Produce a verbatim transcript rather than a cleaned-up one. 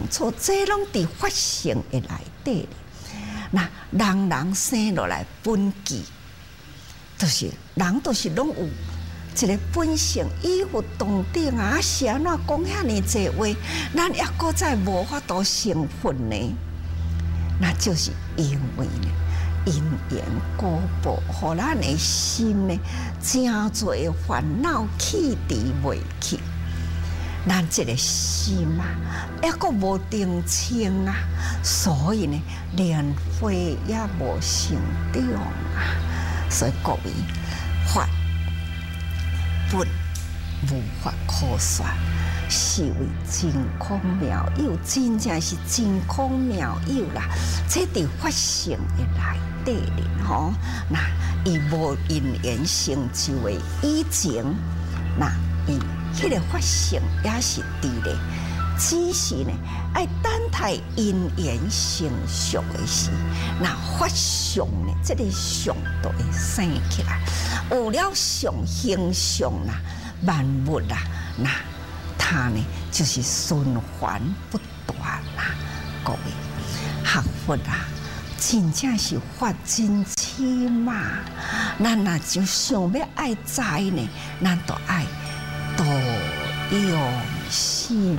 错，这拢伫法性的内底。那人人生落来本质，就是人都是拢有一个本性，以佛同顶啊，是安怎讲遐尼济话，咱抑搁再无法度成佛呢？那就是因为呢，因缘果报，互咱的心呢，真侪烦恼起伫袂去。咱这个心啊，抑阁无定清啊，所以呢，莲花也无成长啊。所以各位，法本无法可说，是为真空妙有，真正是真空妙有啦。这伫法性的内底哩吼，那伊无因缘成就的以前，那伊。迄个法性也是伫咧，只是呢，爱等待因缘成熟的时，那法相呢，这个相都会生起来。有了相形象啦，万物啦，那它呢就是循环不断啦。各位学佛啊，真正是法真起嘛。咱若就想要爱知呢，咱都爱。多用心。